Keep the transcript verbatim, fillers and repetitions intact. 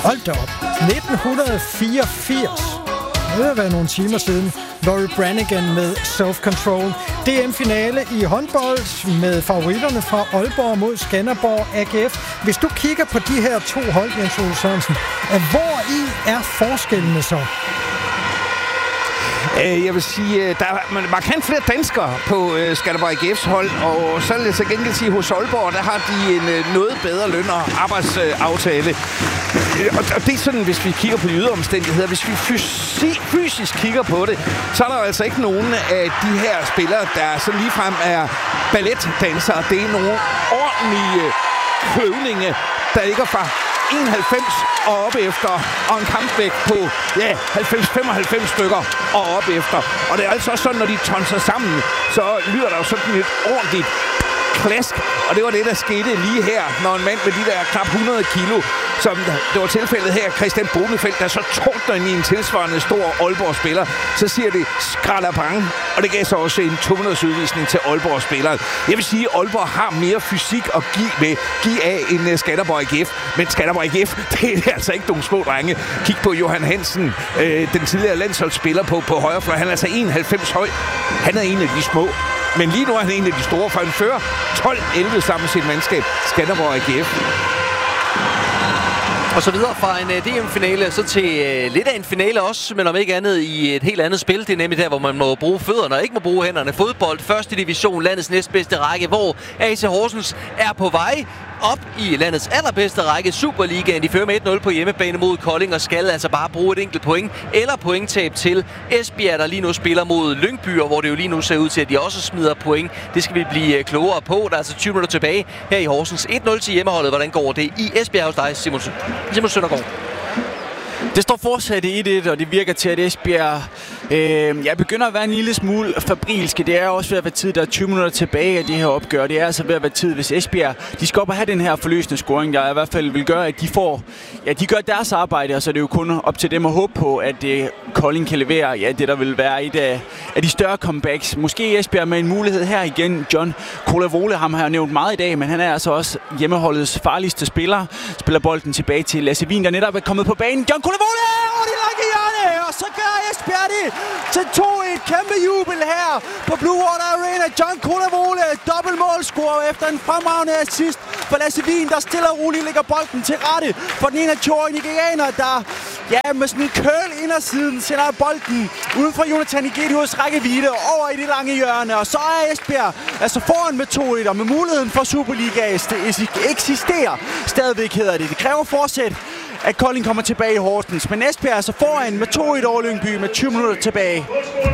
Hold da op. nitten fireogfirs. Det har været nogle timer siden. Laurie Branigan med Self-Control. D M-finale i håndbold med favoritterne fra Aalborg mod Skanderborg A G F. Hvis du kigger på de her to hold, Jens Ole Sørensen, hvor i er forskellene så? Jeg vil sige, der er markant flere danskere på øh, Skanderborg A G F's hold, og så vil jeg så gengæld sige, hos Aalborg, der har de en øh, noget bedre løn- og arbejdsaftale. Øh, og, og det er sådan, hvis vi kigger på de ydre omstændigheder, hvis vi fysi- fysisk kigger på det, så er der altså ikke nogen af de her spillere, der så ligefrem er balletdansere. Det er nogle ordentlige kløvninge, der ligger fra enoghalvfems og op efter, og en kampvægt på ja, halvfems til femoghalvfems stykker og op efter. Og det er altså også sådan, når de tonser sammen, så lyder der jo sådan et ordentligt klask. Og det var det, der skete lige her, når en mand med de der knap hundrede kilo, som det var tilfældet her, Christian Bonefeldt, der så tordner ind i en tilsvarende stor Aalborg-spiller, så siger det skralderbange, og det gav så også en to minutters udvisning til Aalborg-spilleren. Jeg vil sige, at Aalborg har mere fysik at give med, give af end Skanderborg A G F, men Skanderborg A G F, det er altså ikke nogle små drenge. Kig på Johan Hansen, øh, den tidligere landsholdsspiller på, på højrefløj. Han er altså enoghalvfems høj. Han er en af de små. Men lige nu er han en af de store, for han fører tolv elleve sammen med sit mandskab, Skanderborg A G F. Og så videre fra en uh, D M-finale, så til uh, lidt af en finale også, men om ikke andet i et helt andet spil. Det er nemlig der, hvor man må bruge fødderne og ikke må bruge hænderne. Fodbold, første division, landets næstbedste række, hvor A C Horsens er på vej op i landets allerbedste række, Superligaen. De fører med et nul på hjemmebane mod Kolding og skal altså bare bruge et enkelt point eller pointtab til Esbjerg, der lige nu spiller mod Lyngby, hvor det jo lige nu ser ud til, at de også smider point. Det skal vi blive klogere på. Der er altså tyve minutter tilbage her i Horsens. et nul til hjemmeholdet. Hvordan går det i Esbjerg hos dig, Simon, Simon Søndergaard? Det står fortsat i et et, og det virker til, at Esbjerg øh, jeg begynder at være en lille smule fabrilske. Det er også ved at være tid, der er tyve minutter tilbage af det her opgør. Det er altså ved at være tid, hvis Esbjerg de skal op og have den her forløsende scoring, der i hvert fald vil gøre, at de får, ja, de gør deres arbejde, og så er det jo kun op til dem at håbe på, at øh, Kolding kan levere, ja, det der vil være et af, af de større comebacks. Måske Esbjerg med en mulighed her igen. John Kolavole, ham har jeg nævnt meget i dag, men han er altså også hjemmeholdets farligste spiller. Spiller bolden tilbage til Lasse Wien, der netop er kommet på banen. John Kolavole! Og det lange hjørne, og så gør Esbjerg det til to et kæmpe jubel her på Blue Water Arena. John Kolavole, dobbeltmålscorer efter en fremragende assist for Lasse Wien, der stille og roligt lægger bolden til rette for den enogtyve-årige nigerianer, der ja, med sådan en køl indersiden sender bolden uden for Jonathan Igedios rækkevidde over i det lange hjørne. Og så er Esbjerg altså foran med to et, og med muligheden for Superliga eksisterer stadigvæk, hedder det. Det kræver fortsat, at Kolding kommer tilbage i Horsens. Men Esbjerg er så foran med to et over Lyngby med tyve minutter tilbage.